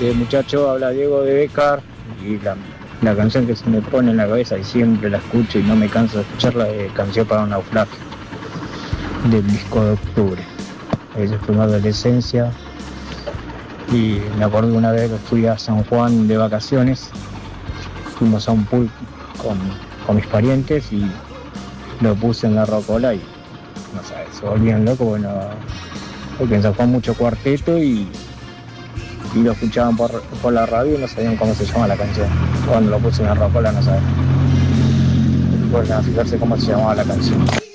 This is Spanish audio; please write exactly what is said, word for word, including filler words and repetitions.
noches, muchachos. Habla Diego de Becar. Y la, la canción que se me pone en la cabeza y siempre la escucho y no me canso de escucharla es Canción para un naufragio, del disco de Octubre. Esa fue mi adolescencia. Y me acuerdo una vez que fui a San Juan de vacaciones. Fuimos a un pool con, con mis parientes y lo puse en la rocola y no sé, se volvían locos, bueno, porque en San Juan mucho cuarteto y, y lo escuchaban por, por la radio y no sabían cómo se llama la canción. Cuando lo puse en la rocola no sabían. Fueron a fijarse cómo se llamaba la canción.